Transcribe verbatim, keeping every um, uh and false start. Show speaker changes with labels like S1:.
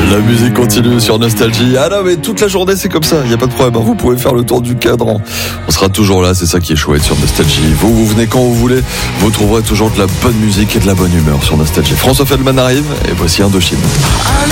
S1: La musique continue sur Nostalgie. Ah non mais toute la journée c'est comme ça, il n'y a pas de problème, vous pouvez faire le tour du cadran. On sera toujours là, c'est ça qui est chouette sur Nostalgie. Vous, vous venez quand vous voulez, vous trouverez toujours de la bonne musique et de la bonne humeur sur Nostalgie. François Feldman arrive et voici Indochine.